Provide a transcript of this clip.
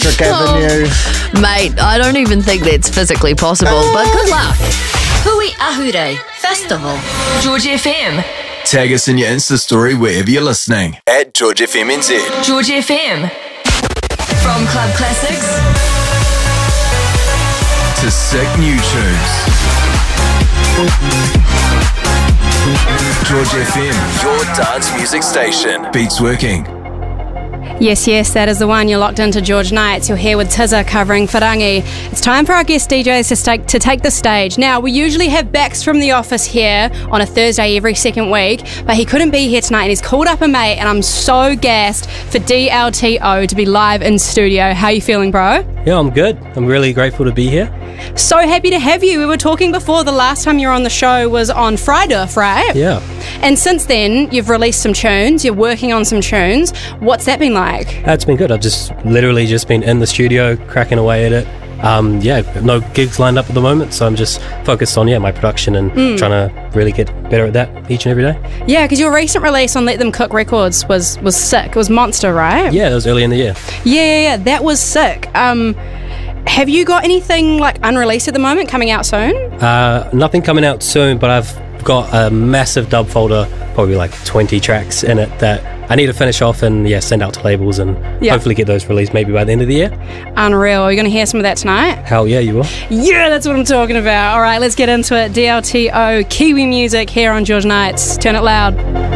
Electric Avenue. Mate, I don't even think that's physically possible, but good luck. Hui Ahure Festival. George FM. Tag us in your Insta story wherever you're listening at George FM NZ. George FM. From club classics To sick new tunes. George FM, your dance music station. Beats working. Yes, that is the one. You're locked into George Nights. You're here with Tizza covering Wharangi. It's time for our guest DJs to take the stage. Now, we usually have Bex from the office here on a Thursday every second week, but he couldn't be here tonight and he's called up a mate, and I'm so gassed for DLTO to be live in studio. How are you feeling, bro? Yeah, I'm good. I'm really grateful to be here. So happy to have you. We were talking before, the last time you were on the show was on Friday, right? Yeah. And since then, you've released some tunes, you're working on some tunes. What's that been like? It's been good. I've just literally been in the studio, cracking away at it. No gigs lined up at the moment, so I'm just focused on my production and trying to really get better at that each and every day. Yeah, because your recent release on Let Them Cook Records was sick. It was monster, right? Yeah, that was early in the year. Yeah, that was sick. Have you got anything like unreleased at the moment coming out soon? Nothing coming out soon, but I've got a massive dub folder, probably like 20 tracks in it that I need to finish off and send out to labels and hopefully get those released maybe by the end of the year. Unreal. Are you going to hear some of that tonight? Hell yeah, you will. Yeah, that's what I'm talking about. All right, let's get into it. DLTO, Kiwi music here on George Nights. Turn it loud.